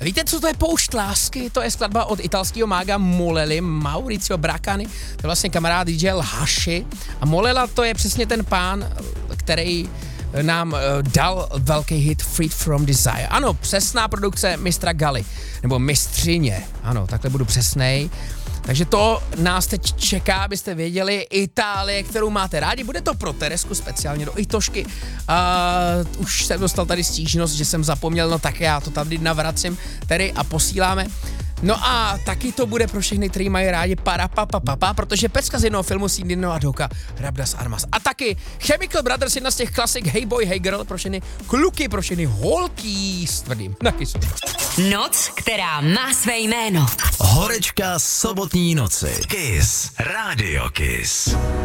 Víte, co to je Poušť lásky? To je skladba od italského mága Molely, Maurizio Bracani, to je vlastně kamarád DJ Hashi. A Molela to je přesně ten pán, který nám dal velký hit Freed from Desire. Ano, přesná produkce mistra Gali, nebo mistřině, ano, takhle budu přesnej. Takže to nás teď čeká, abyste věděli, Itálie, kterou máte rádi. Bude to pro Teresku speciálně do Itošky. Už jsem dostal tady stížnost, že jsem zapomněl, no tak já to tady navracím tedy a posíláme. No a taky to bude pro všechny, kteří mají rádi Parapapapapa, protože pecka z jednoho filmu Sindino a Doka, Rabdas Armas. A taky Chemical Brothers, jedna z těch klasik Hey Boy, Hey Girl, pro všechny kluky, pro všechny holky s tvrdým na kysu. Noc, která má své jméno. Horečka sobotní noci. Kiss. Radio Kiss.